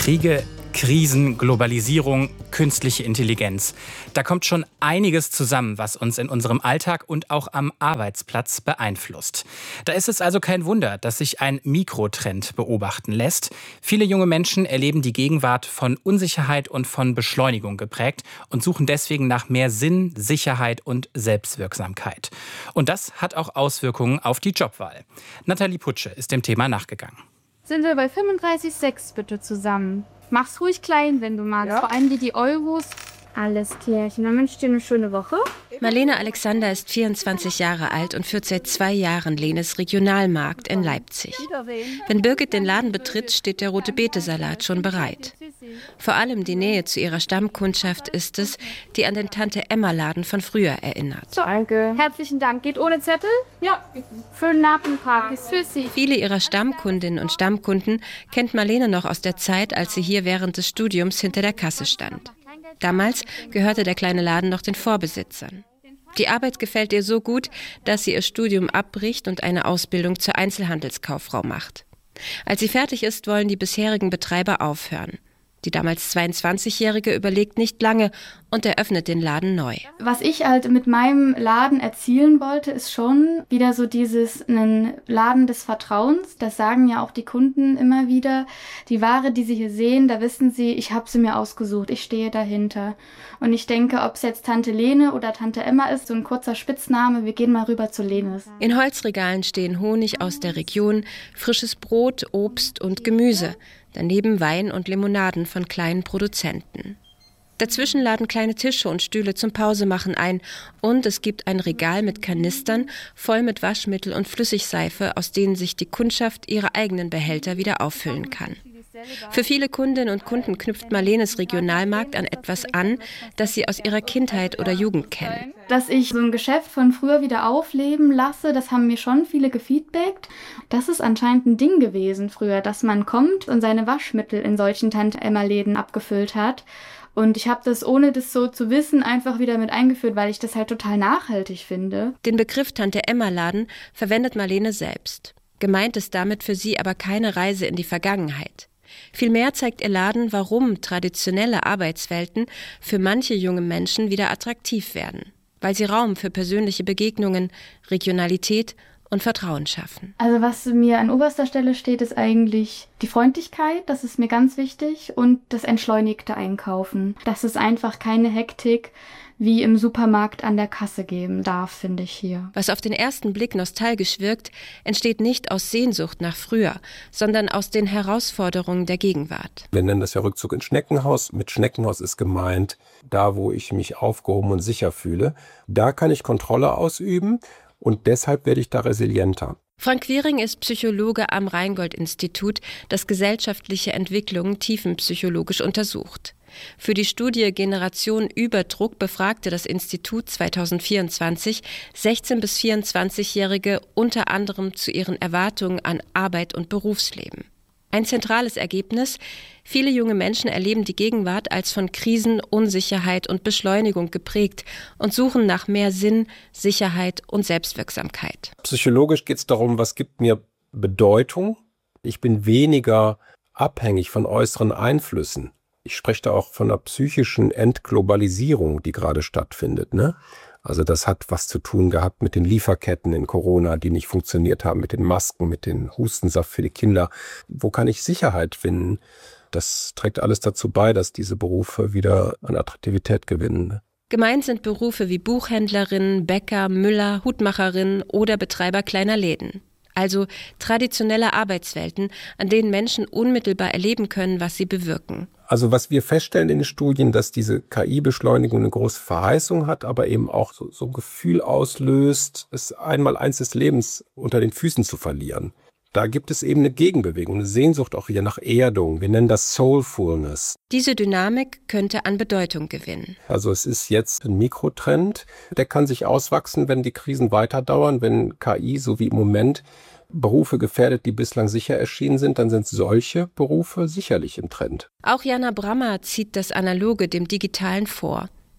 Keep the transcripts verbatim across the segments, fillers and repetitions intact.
Kriege, Krisen, Globalisierung, künstliche Intelligenz. Da kommt schon einiges zusammen, was uns in unserem Alltag und auch am Arbeitsplatz beeinflusst. Da ist es also kein Wunder, dass sich ein Mikrotrend beobachten lässt. Viele junge Menschen erleben die Gegenwart von Unsicherheit und von Beschleunigung geprägt und suchen deswegen nach mehr Sinn, Sicherheit und Selbstwirksamkeit. Und das hat auch Auswirkungen auf die Jobwahl. Nathalie Putsche ist dem Thema nachgegangen. Sind wir bei fünfunddreißig Komma sechs bitte zusammen. Mach's ruhig klein, wenn du magst. Ja. Vor allem die, die Euros. Alles klärchen. Dann wünsche ich dir eine schöne Woche. Marlene Alexander ist vierundzwanzig Jahre alt und führt seit zwei Jahren Lenes Regionalmarkt in Leipzig. Wenn Birgit den Laden betritt, steht der Rote-Beete-Salat schon bereit. Vor allem die Nähe zu ihrer Stammkundschaft ist es, die an den Tante-Emma-Laden von früher erinnert. So, danke. Herzlichen Dank. Geht ohne Zettel? Ja. Für den Nappenpark ist für Sie. Viele ihrer Stammkundinnen und Stammkunden kennt Marlene noch aus der Zeit, als sie hier während des Studiums hinter der Kasse stand. Damals gehörte der kleine Laden noch den Vorbesitzern. Die Arbeit gefällt ihr so gut, dass sie ihr Studium abbricht und eine Ausbildung zur Einzelhandelskauffrau macht. Als sie fertig ist, wollen die bisherigen Betreiber aufhören. Die damals zweiundzwanzigjährige überlegt nicht lange und eröffnet den Laden neu. Was ich halt mit meinem Laden erzielen wollte, ist schon wieder so dieses einen Laden des Vertrauens. Das sagen ja auch die Kunden immer wieder. Die Ware, die sie hier sehen, da wissen sie, ich habe sie mir ausgesucht, ich stehe dahinter. Und ich denke, ob es jetzt Tante Lene oder Tante Emma ist, so ein kurzer Spitzname, wir gehen mal rüber zu Lenes. In Holzregalen stehen Honig aus der Region, frisches Brot, Obst und Gemüse. Daneben Wein und Limonaden von kleinen Produzenten. Dazwischen laden kleine Tische und Stühle zum Pausemachen ein und es gibt ein Regal mit Kanistern voll mit Waschmittel und Flüssigseife, aus denen sich die Kundschaft ihre eigenen Behälter wieder auffüllen kann. Für viele Kundinnen und Kunden knüpft Marlenes Regionalmarkt an etwas an, das sie aus ihrer Kindheit oder Jugend kennen. Dass ich so ein Geschäft von früher wieder aufleben lasse, das haben mir schon viele gefeedbackt. Das ist anscheinend ein Ding gewesen früher, dass man kommt und seine Waschmittel in solchen Tante-Emma-Läden abgefüllt hat. Und ich habe das, ohne das so zu wissen, einfach wieder mit eingeführt, weil ich das halt total nachhaltig finde. Den Begriff Tante-Emma-Laden verwendet Marlene selbst. Gemeint ist damit für sie aber keine Reise in die Vergangenheit. Vielmehr zeigt ihr Laden, warum traditionelle Arbeitswelten für manche junge Menschen wieder attraktiv werden, weil sie Raum für persönliche Begegnungen, Regionalität und Vertrauen schaffen. Also was mir an oberster Stelle steht, ist eigentlich die Freundlichkeit, das ist mir ganz wichtig, und das entschleunigte Einkaufen. Dass es einfach keine Hektik wie im Supermarkt an der Kasse geben darf, finde ich hier. Was auf den ersten Blick nostalgisch wirkt, entsteht nicht aus Sehnsucht nach früher, sondern aus den Herausforderungen der Gegenwart. Wir nennen das ja Rückzug ins Schneckenhaus. Mit Schneckenhaus ist gemeint, da wo ich mich aufgehoben und sicher fühle. Da kann ich Kontrolle ausüben und deshalb werde ich da resilienter. Frank Quiring ist Psychologe am Rheingold-Institut, das gesellschaftliche Entwicklungen tiefenpsychologisch untersucht. Für die Studie Generation Überdruck befragte das Institut zweitausendvierundzwanzig sechzehn- bis vierundzwanzigjährige unter anderem zu ihren Erwartungen an Arbeit und Berufsleben. Ein zentrales Ergebnis: Viele junge Menschen erleben die Gegenwart als von Krisen, Unsicherheit und Beschleunigung geprägt und suchen nach mehr Sinn, Sicherheit und Selbstwirksamkeit. Psychologisch geht es darum, was gibt mir Bedeutung. Ich bin weniger abhängig von äußeren Einflüssen. Ich spreche da auch von einer psychischen Entglobalisierung, die gerade stattfindet, ne? Also das hat was zu tun gehabt mit den Lieferketten in Corona, die nicht funktioniert haben, mit den Masken, mit den Hustensaft für die Kinder. Wo kann ich Sicherheit finden? Das trägt alles dazu bei, dass diese Berufe wieder an Attraktivität gewinnen. Gemeint sind Berufe wie Buchhändlerin, Bäcker, Müller, Hutmacherin oder Betreiber kleiner Läden. Also traditionelle Arbeitswelten, an denen Menschen unmittelbar erleben können, was sie bewirken. Also was wir feststellen in den Studien, dass diese K I-Beschleunigung eine große Verheißung hat, aber eben auch so, so ein Gefühl auslöst, es einmal eins des Lebens unter den Füßen zu verlieren. Da gibt es eben eine Gegenbewegung, eine Sehnsucht auch wieder nach Erdung. Wir nennen das Soulfulness. Diese Dynamik könnte an Bedeutung gewinnen. Also es ist jetzt ein Mikrotrend, der kann sich auswachsen, wenn die Krisen weiter dauern, wenn K I, so wie im Moment, Berufe gefährdet, die bislang sicher erschienen sind, dann sind solche Berufe sicherlich im Trend. Auch Jana Brammer zieht das Analoge dem Digitalen vor.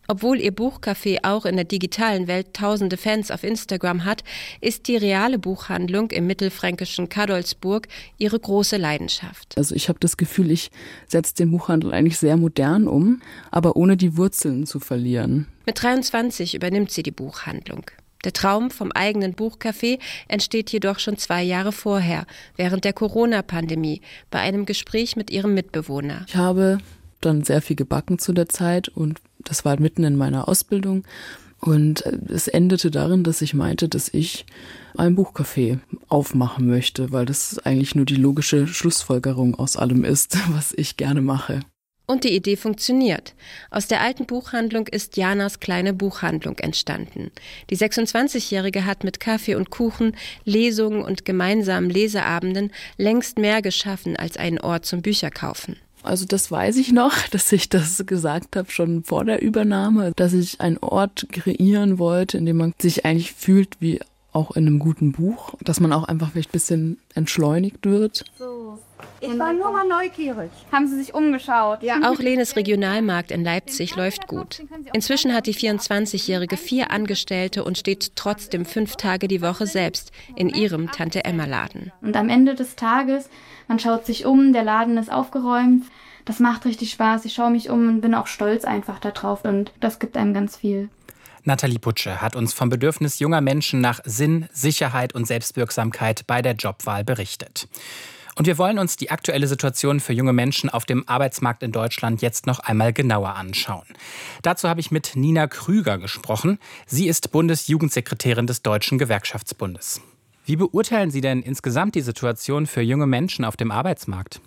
Obwohl ihr Buchcafé auch in der digitalen Welt tausende Fans auf Instagram hat, ist die reale Buchhandlung im mittelfränkischen Cadolzburg ihre große Leidenschaft. Also ich habe das Gefühl, ich setze den Buchhandel eigentlich sehr modern um, aber ohne die Wurzeln zu verlieren. Mit dreiundzwanzig übernimmt sie die Buchhandlung. Der Traum vom eigenen Buchcafé entsteht jedoch schon zwei Jahre vorher, während der Corona-Pandemie, bei einem Gespräch mit ihrem Mitbewohner. Ich habe dann sehr viel gebacken zu der Zeit und das war mitten in meiner Ausbildung und es endete darin, dass ich meinte, dass ich ein Buchcafé aufmachen möchte, weil das eigentlich nur die logische Schlussfolgerung aus allem ist, was ich gerne mache. Und die Idee funktioniert. Aus der alten Buchhandlung ist Janas kleine Buchhandlung entstanden. Die sechsundzwanzigjährige hat mit Kaffee und Kuchen, Lesungen und gemeinsamen Leseabenden längst mehr geschaffen als einen Ort zum Bücherkaufen. Also das weiß ich noch, dass ich das gesagt habe schon vor der Übernahme, dass ich einen Ort kreieren wollte, in dem man sich eigentlich fühlt wie auch in einem guten Buch, dass man auch einfach vielleicht ein bisschen entschleunigt wird. So. Ich war nur mal neugierig. Haben Sie sich umgeschaut? Ja. Auch Lenes Regionalmarkt in Leipzig läuft gut. Inzwischen hat die vierundzwanzigjährige vier Angestellte und steht trotzdem fünf Tage die Woche selbst in ihrem Tante-Emma-Laden. Und am Ende des Tages, man schaut sich um, der Laden ist aufgeräumt. Das macht richtig Spaß. Ich schaue mich um und bin auch stolz einfach darauf. Und das gibt einem ganz viel. Nathalie Putsche hat uns vom Bedürfnis junger Menschen nach Sinn, Sicherheit und Selbstwirksamkeit bei der Jobwahl berichtet. Und wir wollen uns die aktuelle Situation für junge Menschen auf dem Arbeitsmarkt in Deutschland jetzt noch einmal genauer anschauen. Dazu habe ich mit Nina Krüger gesprochen. Sie ist Bundesjugendsekretärin des Deutschen Gewerkschaftsbundes. Wie beurteilen Sie denn insgesamt die Situation für junge Menschen auf dem Arbeitsmarkt?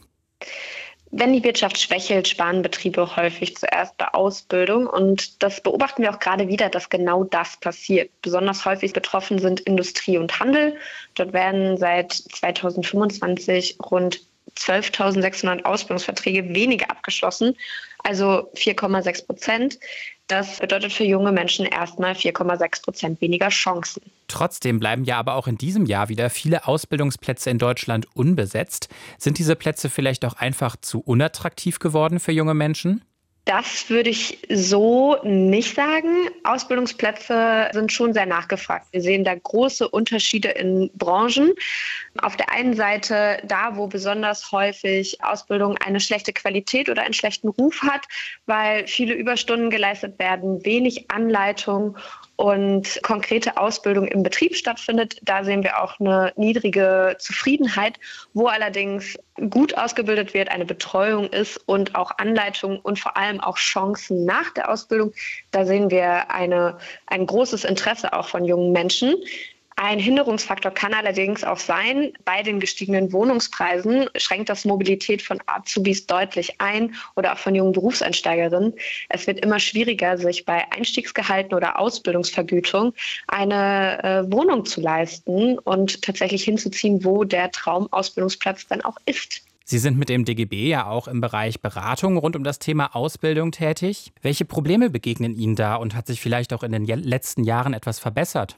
Wenn die Wirtschaft schwächelt, sparen Betriebe häufig zuerst bei Ausbildung. Und das beobachten wir auch gerade wieder, dass genau das passiert. Besonders häufig betroffen sind Industrie und Handel. Dort werden seit zweitausendfünfundzwanzig rund zwölftausendsechshundert Ausbildungsverträge weniger abgeschlossen, also vier Komma sechs Prozent. Das bedeutet für junge Menschen erstmal vier Komma sechs Prozent weniger Chancen. Trotzdem bleiben ja aber auch in diesem Jahr wieder viele Ausbildungsplätze in Deutschland unbesetzt. Sind diese Plätze vielleicht auch einfach zu unattraktiv geworden für junge Menschen? Das würde ich so nicht sagen. Ausbildungsplätze sind schon sehr nachgefragt. Wir sehen da große Unterschiede in Branchen. Auf der einen Seite da, wo besonders häufig Ausbildung eine schlechte Qualität oder einen schlechten Ruf hat, weil viele Überstunden geleistet werden, wenig Anleitung und konkrete Ausbildung im Betrieb stattfindet. Da sehen wir auch eine niedrige Zufriedenheit, wo allerdings gut ausgebildet wird, eine Betreuung ist und auch Anleitung und vor allem auch Chancen nach der Ausbildung. Da sehen wir eine, ein großes Interesse auch von jungen Menschen. Ein Hinderungsfaktor kann allerdings auch sein, bei den gestiegenen Wohnungspreisen schränkt das Mobilität von Azubis deutlich ein oder auch von jungen Berufseinsteigerinnen. Es wird immer schwieriger, sich bei Einstiegsgehalten oder Ausbildungsvergütung eine äh, Wohnung zu leisten und tatsächlich hinzuziehen, wo der Traumausbildungsplatz dann auch ist. Sie sind mit dem D G B ja auch im Bereich Beratung rund um das Thema Ausbildung tätig. Welche Probleme begegnen Ihnen da und hat sich vielleicht auch in den letzten Jahren etwas verbessert?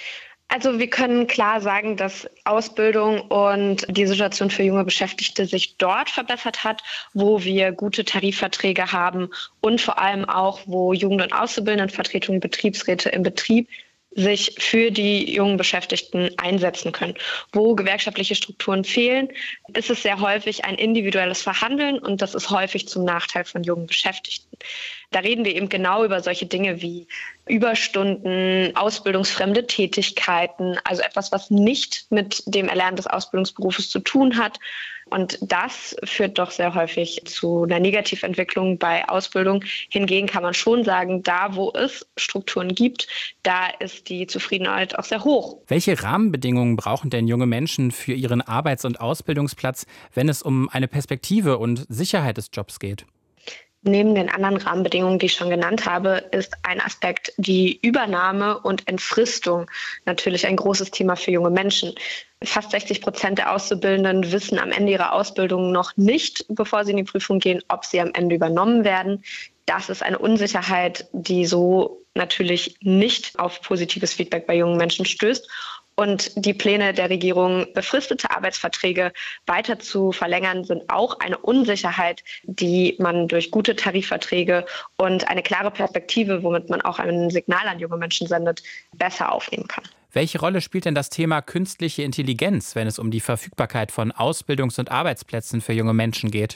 Also wir können klar sagen, dass Ausbildung und die Situation für junge Beschäftigte sich dort verbessert hat, wo wir gute Tarifverträge haben und vor allem auch, wo Jugend- und Auszubildendenvertretungen, Betriebsräte im Betrieb sich für die jungen Beschäftigten einsetzen können. Wo gewerkschaftliche Strukturen fehlen, ist es sehr häufig ein individuelles Verhandeln und das ist häufig zum Nachteil von jungen Beschäftigten. Da reden wir eben genau über solche Dinge wie Überstunden, ausbildungsfremde Tätigkeiten, also etwas, was nicht mit dem Erlernen des Ausbildungsberufes zu tun hat. Und das führt doch sehr häufig zu einer Negativentwicklung bei Ausbildung. Hingegen kann man schon sagen, da wo es Strukturen gibt, da ist die Zufriedenheit auch sehr hoch. Welche Rahmenbedingungen brauchen denn junge Menschen für ihren Arbeits- und Ausbildungsplatz, wenn es um eine Perspektive und Sicherheit des Jobs geht? Neben den anderen Rahmenbedingungen, die ich schon genannt habe, ist ein Aspekt die Übernahme und Entfristung natürlich ein großes Thema für junge Menschen. Fast sechzig Prozent der Auszubildenden wissen am Ende ihrer Ausbildung noch nicht, bevor sie in die Prüfung gehen, ob sie am Ende übernommen werden. Das ist eine Unsicherheit, die so natürlich nicht auf positives Feedback bei jungen Menschen stößt. Und die Pläne der Regierung, befristete Arbeitsverträge weiter zu verlängern, sind auch eine Unsicherheit, die man durch gute Tarifverträge und eine klare Perspektive, womit man auch ein Signal an junge Menschen sendet, besser aufnehmen kann. Welche Rolle spielt denn das Thema künstliche Intelligenz, wenn es um die Verfügbarkeit von Ausbildungs- und Arbeitsplätzen für junge Menschen geht?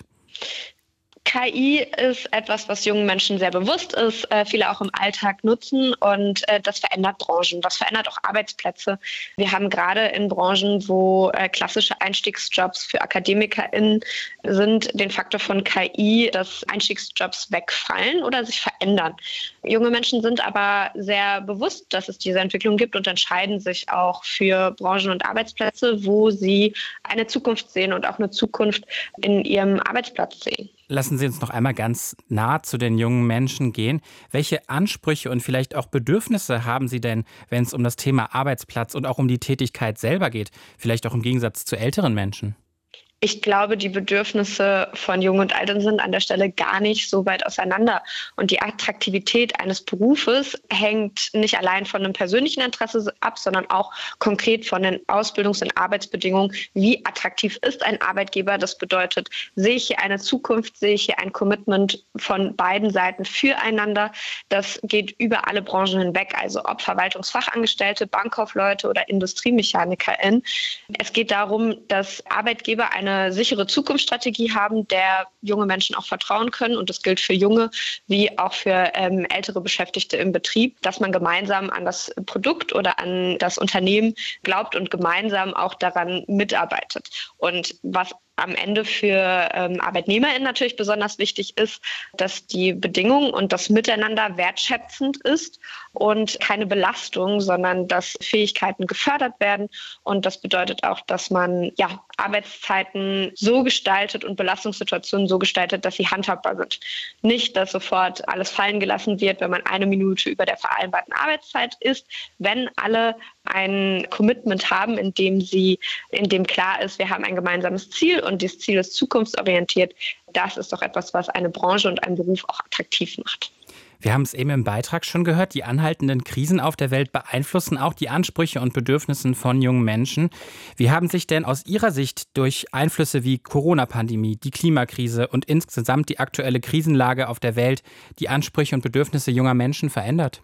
K I ist etwas, was jungen Menschen sehr bewusst ist, äh, viele auch im Alltag nutzen und äh, das verändert Branchen, das verändert auch Arbeitsplätze. Wir haben gerade in Branchen, wo äh, klassische Einstiegsjobs für AkademikerInnen sind, den Faktor von K I, dass Einstiegsjobs wegfallen oder sich verändern. Junge Menschen sind aber sehr bewusst, dass es diese Entwicklung gibt und entscheiden sich auch für Branchen und Arbeitsplätze, wo sie eine Zukunft sehen und auch eine Zukunft in ihrem Arbeitsplatz sehen. Lassen Sie uns noch einmal ganz nah zu den jungen Menschen gehen. Welche Ansprüche und vielleicht auch Bedürfnisse haben Sie denn, wenn es um das Thema Arbeitsplatz und auch um die Tätigkeit selber geht? Vielleicht auch im Gegensatz zu älteren Menschen? Ich glaube, die Bedürfnisse von Jung und Alten sind an der Stelle gar nicht so weit auseinander. Und die Attraktivität eines Berufes hängt nicht allein von einem persönlichen Interesse ab, sondern auch konkret von den Ausbildungs- und Arbeitsbedingungen. Wie attraktiv ist ein Arbeitgeber? Das bedeutet, sehe ich hier eine Zukunft, sehe ich hier ein Commitment von beiden Seiten füreinander. Das geht über alle Branchen hinweg, also ob Verwaltungsfachangestellte, Bankkaufleute oder IndustriemechanikerInnen. Es geht darum, dass Arbeitgeber eine eine sichere Zukunftsstrategie haben, der junge Menschen auch vertrauen können. Und das gilt für junge wie auch für ähm, ältere Beschäftigte im Betrieb, dass man gemeinsam an das Produkt oder an das Unternehmen glaubt und gemeinsam auch daran mitarbeitet. Und was am Ende für ähm, ArbeitnehmerInnen natürlich besonders wichtig ist, dass die Bedingungen und das Miteinander wertschätzend ist und keine Belastung, sondern dass Fähigkeiten gefördert werden. Und das bedeutet auch, dass man ja, Arbeitszeiten so gestaltet und Belastungssituationen so gestaltet, dass sie handhabbar sind. Nicht, dass sofort alles fallen gelassen wird, wenn man eine Minute über der vereinbarten Arbeitszeit ist, wenn alle ein Commitment haben, in dem sie, in dem klar ist, wir haben ein gemeinsames Ziel und dieses Ziel ist zukunftsorientiert. Das ist doch etwas, was eine Branche und einen Beruf auch attraktiv macht. Wir haben es eben im Beitrag schon gehört, die anhaltenden Krisen auf der Welt beeinflussen auch die Ansprüche und Bedürfnisse von jungen Menschen. Wie haben sich denn aus Ihrer Sicht durch Einflüsse wie Corona-Pandemie, die Klimakrise und insgesamt die aktuelle Krisenlage auf der Welt die Ansprüche und Bedürfnisse junger Menschen verändert?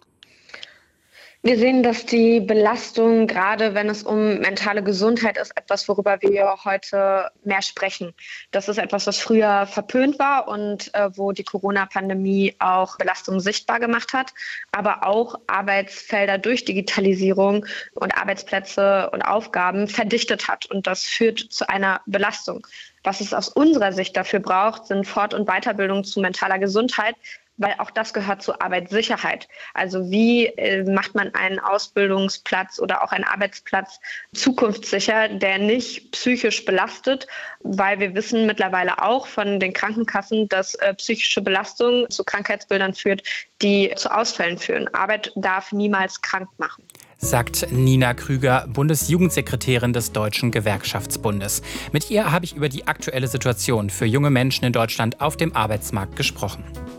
Wir sehen, dass die Belastung, gerade wenn es um mentale Gesundheit ist, etwas, worüber wir heute mehr sprechen. Das ist etwas, was früher verpönt war und äh, wo die Corona-Pandemie auch Belastung sichtbar gemacht hat, aber auch Arbeitsfelder durch Digitalisierung und Arbeitsplätze und Aufgaben verdichtet hat. Und das führt zu einer Belastung. Was es aus unserer Sicht dafür braucht, sind Fort- und Weiterbildung zu mentaler Gesundheit, weil auch das gehört zur Arbeitssicherheit. Also wie äh, macht man einen Ausbildungsplatz oder auch einen Arbeitsplatz zukunftssicher, der nicht psychisch belastet, weil wir wissen mittlerweile auch von den Krankenkassen, dass äh, psychische Belastung zu Krankheitsbildern führt, die zu Ausfällen führen. Arbeit darf niemals krank machen. Sagt Nina Krüger, Bundesjugendsekretärin des Deutschen Gewerkschaftsbundes. Mit ihr habe ich über die aktuelle Situation für junge Menschen in Deutschland auf dem Arbeitsmarkt gesprochen.